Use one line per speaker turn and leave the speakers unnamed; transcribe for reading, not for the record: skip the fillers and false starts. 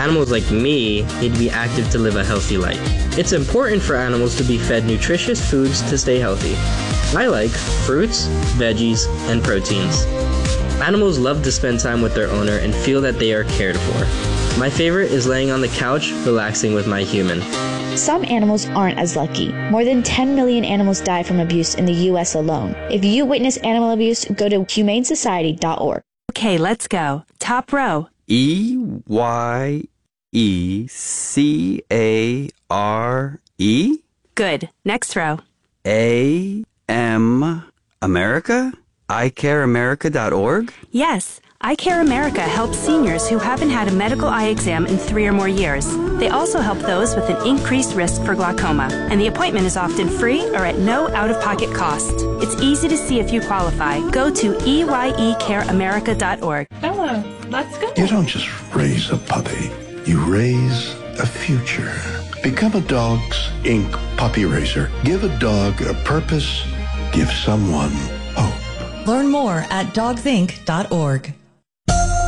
Animals like me need to be active to live a healthy life. It's important for animals to be fed nutritious foods to stay healthy. I like fruits, veggies, and proteins. Animals love to spend time with their owner and feel that they are cared for. My favorite is laying on the couch, relaxing with my human.
Some animals aren't as lucky. More than 10 million animals die from abuse in the U.S. alone. If you witness animal abuse, go to humanesociety.org.
Okay, let's go. Top row.
EYECARE?
Good. Next row.
AM America? iCareAmerica.org?
Yes. I Care America helps seniors who haven't had a medical eye exam in 3 or more years. They also help those with an increased risk for glaucoma, and the appointment is often free or at no out-of-pocket cost. It's easy to see if you qualify. Go to EYECareAmerica.org.
Bella, let's go.
You don't just raise a puppy. You raise a future. Become a Dogs Inc. puppy raiser. Give a dog a purpose. Give someone hope.
Learn more at dogsinc.org.